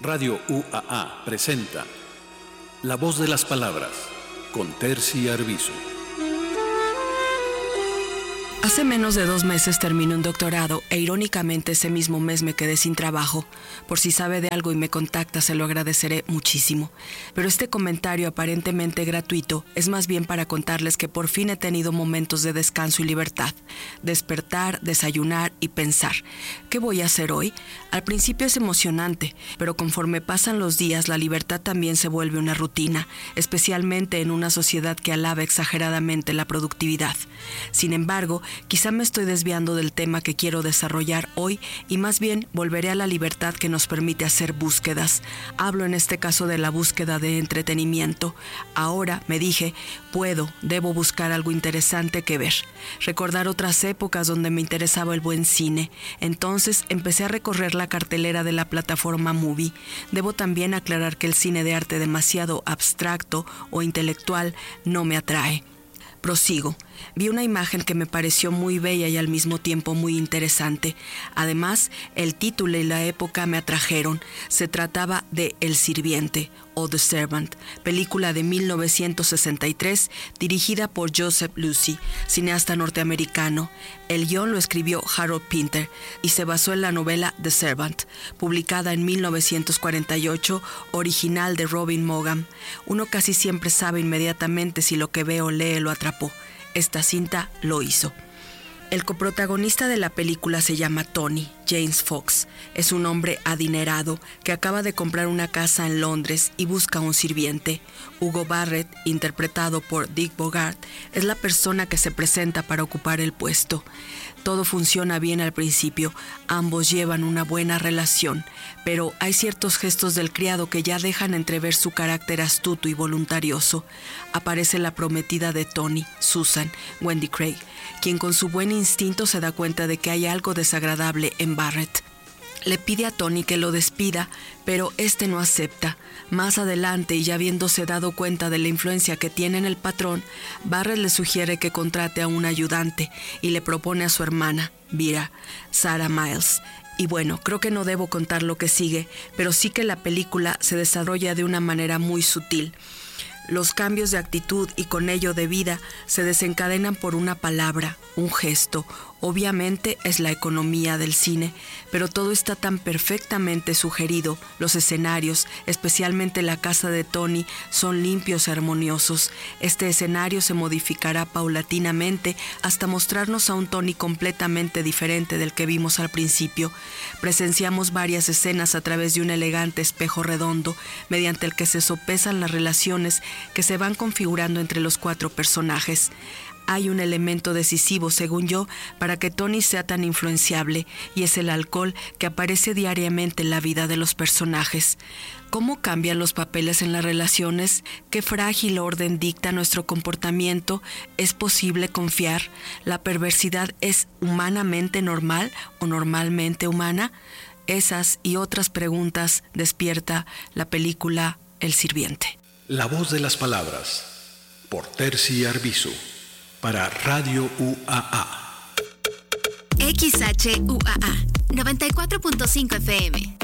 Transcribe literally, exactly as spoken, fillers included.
Radio U A A presenta La Voz de las Palabras con Terci Arbizu. Hace menos de dos meses terminé un doctorado e irónicamente ese mismo mes me quedé sin trabajo. Por si sabe de algo y me contacta, se lo agradeceré muchísimo. Pero este comentario aparentemente gratuito es más bien para contarles que por fin he tenido momentos de descanso y libertad. Despertar, desayunar y pensar. ¿Qué voy a hacer hoy? Al principio es emocionante, pero conforme pasan los días la libertad también se vuelve una rutina, especialmente en una sociedad que alaba exageradamente la productividad. Sin embargo, quizá me estoy desviando del tema que quiero desarrollar hoy y más bien volveré a la libertad que nos permite hacer búsquedas. Hablo en este caso de la búsqueda de entretenimiento. Ahora, me dije, puedo, debo buscar algo interesante que ver. Recordar otras épocas donde me interesaba el buen cine. Entonces empecé a recorrer la cartelera de la plataforma Movie. Debo también aclarar que el cine de arte demasiado abstracto o intelectual no me atrae. Prosigo. Vi una imagen que me pareció muy bella y al mismo tiempo muy interesante. Además, el título y la época me atrajeron. Se trataba de El Sirviente o The Servant, película de mil novecientos sesenta y tres dirigida por Joseph Losey, cineasta norteamericano. El guión lo escribió Harold Pinter y se basó en la novela The Servant, publicada en mil novecientos cuarenta y ocho, original de Robin Maugham. Uno casi siempre sabe inmediatamente si lo que ve o lee lo atrapó. Esta cinta lo hizo. El coprotagonista de la película se llama Tony, James Fox. Es un hombre adinerado que acaba de comprar una casa en Londres y busca un sirviente. Hugo Barrett, interpretado por Dick Bogart, es la persona que se presenta para ocupar el puesto. Todo funciona bien al principio, ambos llevan una buena relación, pero hay ciertos gestos del criado que ya dejan entrever su carácter astuto y voluntarioso. Aparece la prometida de Tony, Susan, Wendy Craig, quien con su buen instinto se da cuenta de que hay algo desagradable en Barrett. Le pide a Tony que lo despida, pero este no acepta. Más adelante, y ya habiéndose dado cuenta de la influencia que tiene en el patrón, Barrett le sugiere que contrate a un ayudante y le propone a su hermana, Vera, Sarah Miles. Y bueno, creo que no debo contar lo que sigue, pero sí que la película se desarrolla de una manera muy sutil. Los cambios de actitud y con ello de vida se desencadenan por una palabra, un gesto. Obviamente es la economía del cine, pero todo está tan perfectamente sugerido. Los escenarios, especialmente la casa de Tony, son limpios y armoniosos. Este escenario se modificará paulatinamente hasta mostrarnos a un Tony completamente diferente del que vimos al principio. Presenciamos varias escenas a través de un elegante espejo redondo, mediante el que se sopesan las relaciones que se van configurando entre los cuatro personajes. Hay un elemento decisivo, según yo, para que Tony sea tan influenciable, y es el alcohol que aparece diariamente en la vida de los personajes. ¿Cómo cambian los papeles en las relaciones? ¿Qué frágil orden dicta nuestro comportamiento? ¿Es posible confiar? ¿La perversidad es humanamente normal o normalmente humana? Esas y otras preguntas despierta la película El Sirviente. La Voz de las Palabras por Terci Arbizu para Radio U A A. X H U A A noventa y cuatro punto cinco F M.